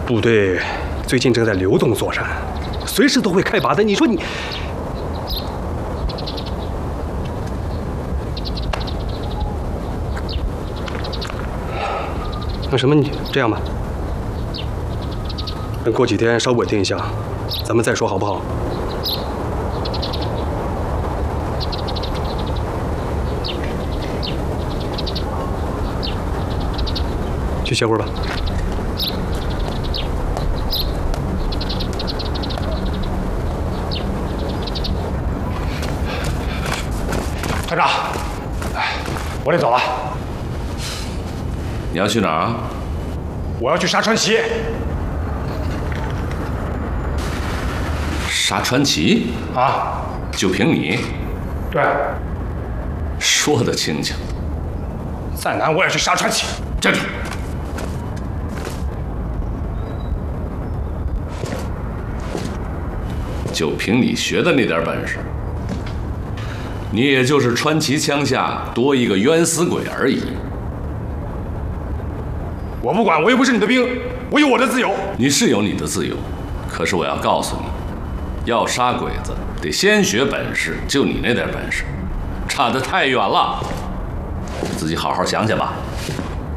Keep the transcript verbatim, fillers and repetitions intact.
部队最近正在流动作战，随时都会开拔的。你说你，那什么，你这样吧，等过几天稍稳定一下，咱们再说好不好？去歇会儿吧。 团长，哎，我得走了。 你要去哪儿啊？ 我要去杀川崎。 杀川崎？ 啊？ 就凭你？ 对。 说得轻巧。 再难我也去杀川崎。 站住！就凭你学的那点本事，你也就是川崎枪下多一个冤死鬼而已。 我不管，我又不是你的兵，我有我的自由。 你是有你的自由，可是我要告诉你，要杀鬼子得先学本事，就你那点本事，差得太远了。自己好好想想吧。